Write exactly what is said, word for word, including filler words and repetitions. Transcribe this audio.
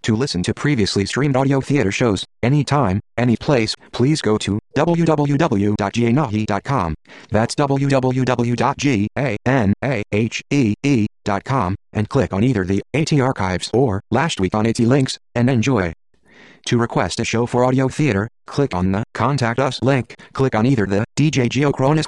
To listen to previously streamed audio theater shows, anytime, any place, please go to w w w dot janahe dot com. That's w w w dot janahe dot com, and click on either the AT Archives or Last Week on AT links, and enjoy. To request a show for audio theater, click on the Contact Us link. Click on either the D J Geocronus